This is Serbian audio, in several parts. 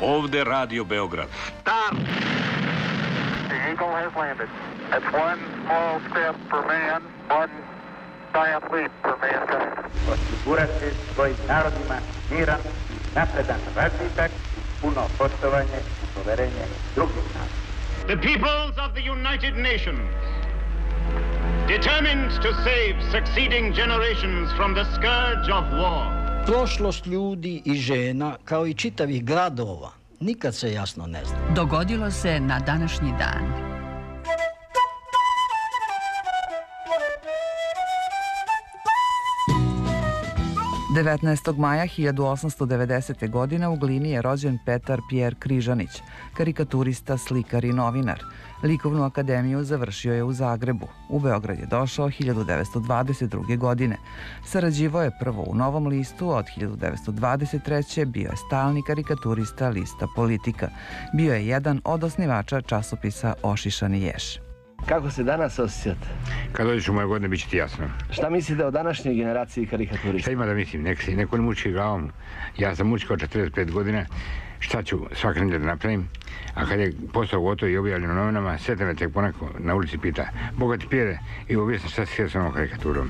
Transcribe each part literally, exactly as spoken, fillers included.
Ovde Radio Beograd. Start! The Eagle has landed. That's one small step for man, one giant leap for mankind. Osigurati svojim narodima miran, napredan razvitak, puno poštovanje i poverenje drugih naroda. The peoples of the United Nations, determined to save succeeding generations from the scourge of war. Prošlost ljudi i žena, kao i čitavih gradova, nikad se jasno ne zna. Dogodilo se na današnji dan. devetnaestog maja hiljadu osamsto devedesete. godine u Glini je rođen Petar Pjer Križanić, karikaturista, slikar i novinar. Likovnu akademiju završio je u Zagrebu. U Beograd je došao hiljadu devetsto dvadeset druge. godine. Sarađivao je prvo u Novom listu, od hiljadu devetsto dvadeset treće. bio je stalni karikaturista lista Politika. Bio je jedan od osnivača časopisa Ošišani ješ. Kako se danas osjećate? Kad dođeš u moje godine, bit će ti jasno. Šta mislite o današnjoj generaciji karikaturista? Šta ima da mislim? Nek se neko ne muči glavom. Ja sam mučkao četrdeset pet godina. Šta ću svake nedelje da napravim? A kad je postao gotov i objavljen u novinama, sete me tek ponako na ulici pita: Boga ti Pjere, i objasni šta si s ovom karikaturom.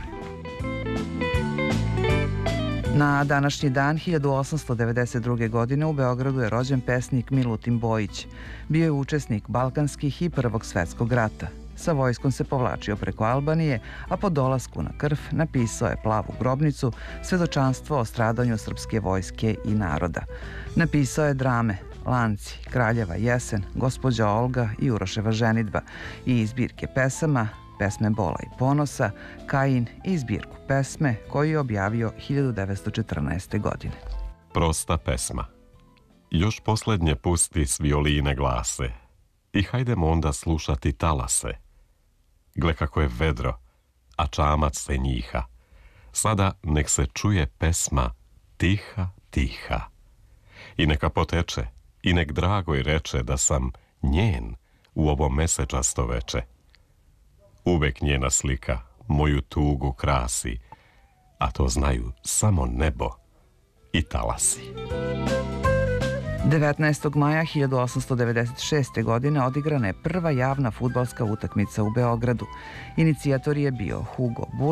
Na današnji dan hiljadu osamsto devedeset druge. godine u Beogradu je rođen pesnik Milutin Bojić. Bio je učesnik Balkanskih i Prvog svetskog rata. Sa vojskom se povlačio preko Albanije, a po dolasku na Krf napisao je Plavu grobnicu, svedočanstvo o stradanju srpske vojske i naroda. Napisao je drame Lanci, Kraljeva jesen, Gospođa Olga i Uroševa ženidba i zbirke pesama, Pesme bola i ponosa, Kajin i zbirku pesme koju je objavio hiljadu devetsto četrnaeste. godine. Prosta pesma. Još posljednje pusti s violine glase i hajdemo onda slušati talase. Gle kako je vedro, a čamac se njiha. Sada nek se čuje pesma tiha, tiha. I neka poteče, i nek dragoj reče da sam njen u ovo mesečasto veče. Uvek njena slika moju tugu krasi, a to znaju samo nebo i talasi. devetnaestog maja hiljadu osamsto devedeset šeste. godine odigrana je prva javna fudbalska utakmica u Beogradu. Inicijator je bio Hugo Bull,